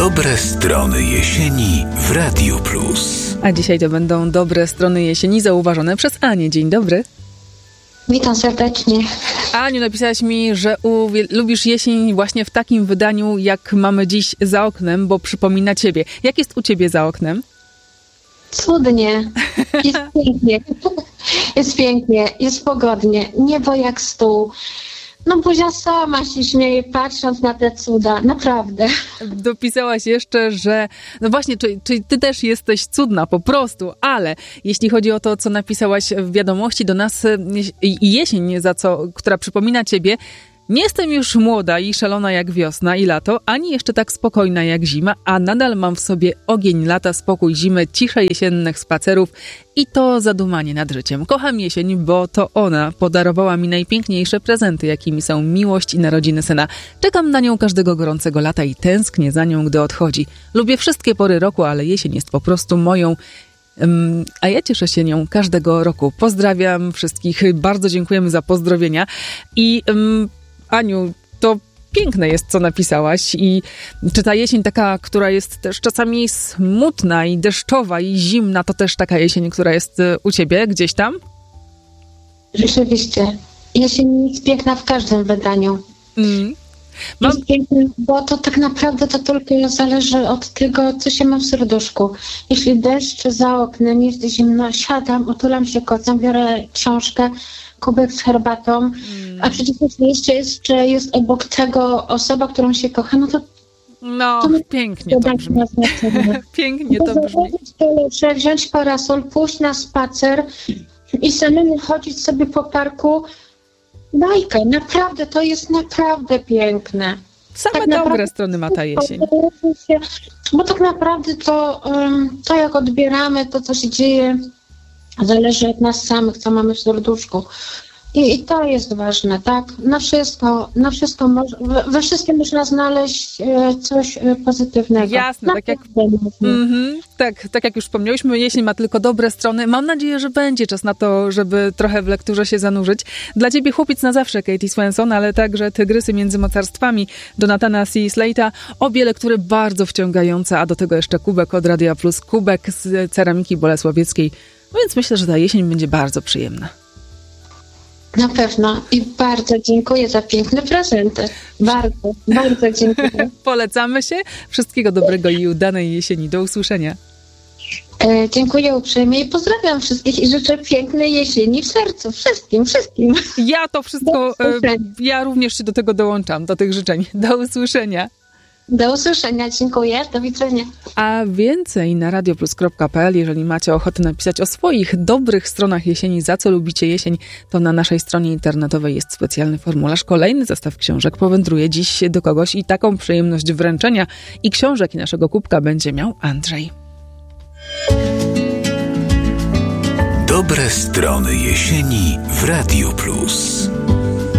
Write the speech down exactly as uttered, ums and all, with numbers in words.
Dobre strony jesieni w Radiu Plus. A dzisiaj to będą dobre strony jesieni zauważone przez Anię. Dzień dobry. Witam serdecznie. Aniu, napisałaś mi, że uwie- lubisz jesień właśnie w takim wydaniu, jak mamy dziś za oknem, bo przypomina ciebie. Jak jest u ciebie za oknem? Cudnie. Jest pięknie. Jest pięknie. Jest pogodnie. Niebo jak stół. No Buzia sama się śmieje, patrząc na te cuda. Naprawdę. Dopisałaś jeszcze, że no właśnie, czyli, czyli ty też jesteś cudna po prostu, ale jeśli chodzi o to, co napisałaś w wiadomości do nas i jesień, za co, która przypomina ciebie, nie jestem już młoda i szalona jak wiosna i lato, ani jeszcze tak spokojna jak zima, a nadal mam w sobie ogień lata, spokój zimy, ciszę jesiennych spacerów i to zadumanie nad życiem. Kocham jesień, bo to ona podarowała mi najpiękniejsze prezenty, jakimi są miłość i narodziny syna. Czekam na nią każdego gorącego lata i tęsknię za nią, gdy odchodzi. Lubię wszystkie pory roku, ale jesień jest po prostu moją. Um, a ja cieszę się nią każdego roku. Pozdrawiam wszystkich, bardzo dziękujemy za pozdrowienia i um, Aniu, to piękne jest, co napisałaś i czy ta jesień taka, która jest też czasami smutna i deszczowa i zimna, to też taka jesień, która jest u ciebie gdzieś tam? Rzeczywiście. Jesień jest piękna w każdym wydaniu. Mm. Mam... Jest piękna, bo to tak naprawdę to tylko zależy od tego, co się ma w serduszku. Jeśli deszcz za oknem, jest zimno, siadam, otulam się kocem, biorę książkę, kubek z herbatą, mm. a przecież jeśli jeszcze jest, czy jest obok tego osoba, którą się kocha, no to No, to pięknie to brzmi. Pięknie to brzmi. Trzeba wziąć parasol, pójść na spacer i samemu chodzić sobie po parku. Bajka, naprawdę, to jest naprawdę piękne. Same tak dobre naprawdę, strony ma ta jesień. Bo tak naprawdę to, to, jak odbieramy to, co się dzieje, zależy od nas samych, co mamy w serduszku. I, I to jest ważne, tak? Na wszystko, na wszystko moż, we, we wszystkim można znaleźć e, coś e, pozytywnego. Jasne, tak jak, mm-hmm, tak, tak jak już wspomniałyśmy, jesień ma tylko dobre strony. Mam nadzieję, że będzie czas na to, żeby trochę w lekturze się zanurzyć. Dla ciebie chłopiec na zawsze, Katie Swenson, ale także Tygrysy między mocarstwami Jonathana C. Slate'a. Obie lektury bardzo wciągające, a do tego jeszcze kubek od Radia Plus, kubek z ceramiki bolesławieckiej. No więc myślę, że ta jesień będzie bardzo przyjemna. Na pewno i bardzo dziękuję za piękne prezenty. Bardzo, bardzo dziękuję. Polecamy się. Wszystkiego dobrego i udanej jesieni. Do usłyszenia. E, dziękuję uprzejmie i pozdrawiam wszystkich i życzę pięknej jesieni w sercu. Wszystkim, wszystkim. Ja to wszystko, e, ja również się do tego dołączam, do tych życzeń. Do usłyszenia. Do usłyszenia, dziękuję, do widzenia. A więcej na radioplus kropka pe el, jeżeli macie ochotę napisać o swoich dobrych stronach jesieni, za co lubicie jesień, to na naszej stronie internetowej jest specjalny formularz. Kolejny zestaw książek powędruje dziś do kogoś i taką przyjemność wręczenia i książek i naszego kubka będzie miał Andrzej. Dobre strony jesieni w Radiu Plus.